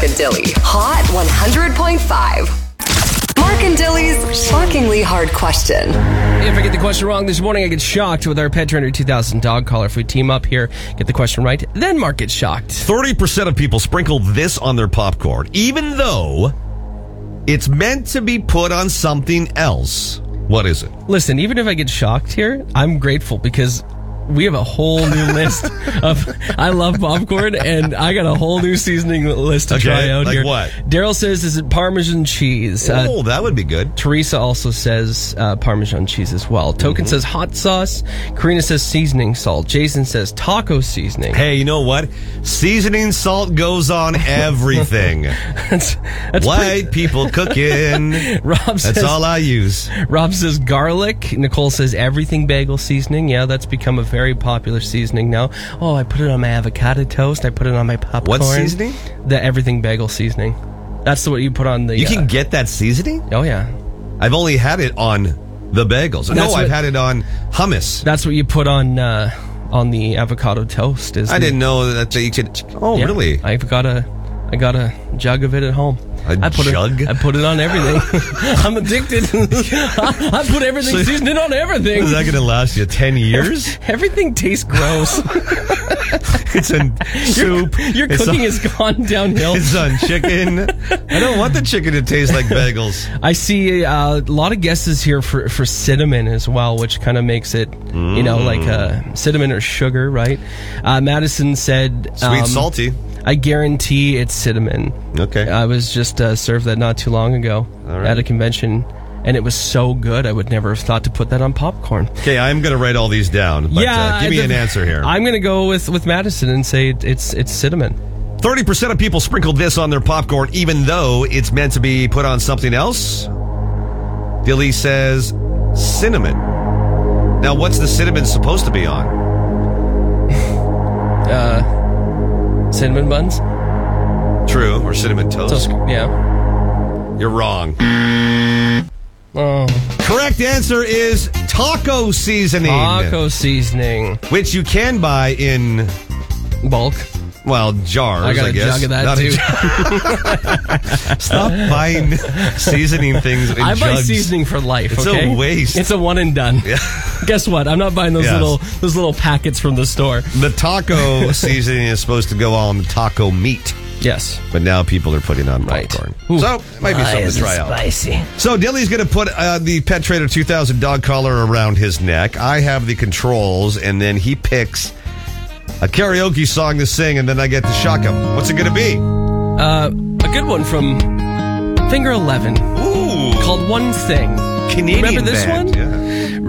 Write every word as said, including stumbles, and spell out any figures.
and Dilly. Hot one hundred point five. Mark and Dilly's shockingly hard question. If I get the question wrong this morning, I get shocked with our Pet Trainer two thousand dog collar. If we team up here, get the question right, then Mark gets shocked. thirty percent of people sprinkle this on their popcorn, even though it's meant to be put on something else. What is it? Listen, even if I get shocked here, I'm grateful because we have a whole new list of, I love popcorn, and I got a whole new seasoning list to Okay, try out like here. what? Daryl says, is it Parmesan cheese? Oh, Uh, that would be good. Teresa also says uh, Parmesan cheese as well. Token Mm-hmm. says hot sauce. Karina says seasoning salt. Jason says taco seasoning. Hey, you know what? Seasoning salt goes on everything. that's, that's White pretty- people cooking. Rob That's says, all I use. Rob says garlic. Nicole says everything bagel seasoning. Yeah, that's become a very popular seasoning now. Oh, I put it on my avocado toast. I put it on my popcorn. What seasoning? The everything bagel seasoning. That's what you put on the... You uh, can get that seasoning? Oh, yeah. I've only had it on the bagels. No, That's I've what- had it on hummus. That's what you put on uh, on the avocado toast. Is I the- didn't know that you could... Oh, Yeah, really? I've got a, I got a jug of it at home. A I put jug? It, I put it on everything. I'm addicted. I, I put everything So- seasoning on everything. Is that going to last you ten years? Everything tastes gross. It's in soup. Your It's cooking on- has gone downhill. It's on chicken. I don't want the chicken to taste like bagels. I see uh, a lot of guesses here for, for cinnamon as well, which kind of makes it, you know, like uh, cinnamon or sugar, right? Uh, Madison said... Sweet, um, salty. I guarantee it's cinnamon. Okay. I was just uh, served that not too long ago right. at a convention, and it was so good, I would never have thought to put that on popcorn. Okay, I'm going to write all these down. But, yeah. uh, give me the- an answer here. I'm going to go with, with Madison and say it, it's it's cinnamon. thirty percent of people sprinkle this on their popcorn, even though it's meant to be put on something else. Dilly says cinnamon. Now, what's the cinnamon supposed to be on? Uh, cinnamon buns? True, or cinnamon toast. Toast, yeah. You're wrong. Oh, Correct answer is taco seasoning, taco seasoning. which you can buy in, Bulk. well, jars, I got I a guess. jug of that, Not a too. jar. Stop buying seasoning things in I buy jugs. seasoning for life, It's okay? a waste. It's a one and done. Guess what? I'm not buying those Yes. little those little packets from the store. The taco seasoning is supposed to go on the taco meat, Yes. but now people are putting on Right. popcorn. Ooh. So, it might be something to try out. Spicy. So, Dilly's going to put uh, the Pet Trainer two thousand dog collar around his neck. I have the controls, and then he picks a karaoke song to sing, and then I get to shock him. What's it going to be? Uh, a good one from Finger eleven Ooh. called One Thing. Canadian Remember this band, one? Yeah.